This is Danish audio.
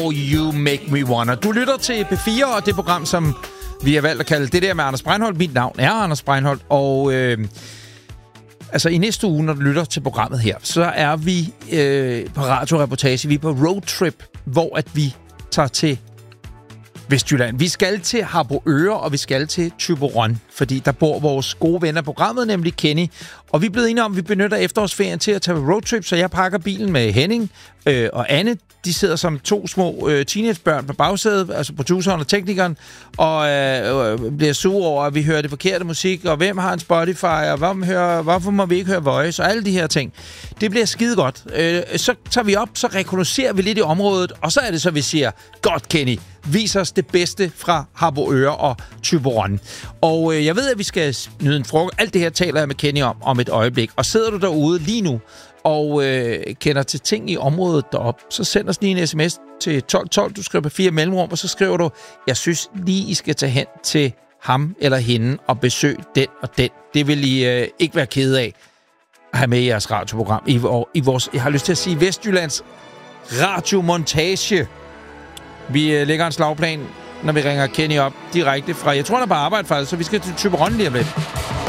og You Make Me Wanna. Du lytter til P4 og det program, som vi har valgt at kalde det der med Anders Breinholt. Mit navn er Anders Breinholt, og altså i næste uge, når du lytter til programmet her, så er vi på radioreportage. Vi er på roadtrip, hvor at vi tager til Vestjylland. Vi skal til Harboøre, og vi skal til Thyborøn, fordi der bor vores gode venner af programmet, nemlig Kenny. Og vi er blevet enige om, at vi benytter efterårsferien til at tage roadtrip, så jeg pakker bilen med Henning og Anne. De sidder som to små teenagebørn på bagsædet, altså produceren og teknikeren, og bliver sure over, at vi hører det forkerte musik, og hvem har en Spotify, og hvorfor må vi ikke høre Voice, og alle de her ting. Det bliver skide godt. Så tager vi op, så rekognoserer vi lidt i området, og så er det så, vi siger, godt Kenny, vis os det bedste fra Harboøre og Thyborøn. Og jeg ved, at vi skal nyde en frokost. Alt det her taler jeg med Kenny om et øjeblik. Og sidder du derude lige nu og kender til ting i området derop, så send os lige en sms til 1212. Du skriver på 4 mellemrum, og så skriver du, jeg synes lige, I skal tage hen til ham eller hende og besøge den og den. Det vil I ikke være kede af at have med i jeres radioprogram. I vores, jeg har lyst til at sige, Vestjyllands radiomontage. Vi lægger en slagplan, når vi ringer Kenny op direkte fra, jeg tror, han er på arbejde faktisk, så vi skal til Thyborøn lige om lidt.